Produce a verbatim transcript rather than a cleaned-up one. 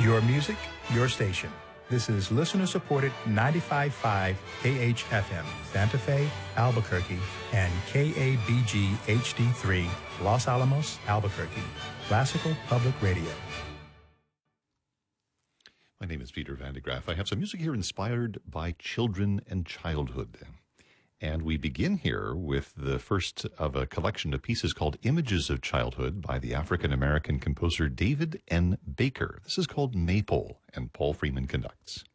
Your music, your station. This is listener-supported ninety-five point five K H F M, Santa Fe, Albuquerque, and K A B G H D three, Los Alamos, Albuquerque. Classical Public Radio. My name is Peter Van de Graaff. I have some music here inspired by children and childhood. And we begin here with the first of a collection of pieces called Images of Childhood by the African-American composer David N. Baker. This is called Maypole, and Paul Freeman conducts.